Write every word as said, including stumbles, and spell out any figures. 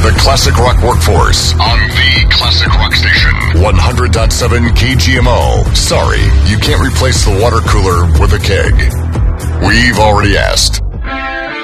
The Classic Rock Workforce on the Classic Rock Station. one hundred point seven K G M O. Sorry, you can't replace the water cooler with a keg. We've already asked.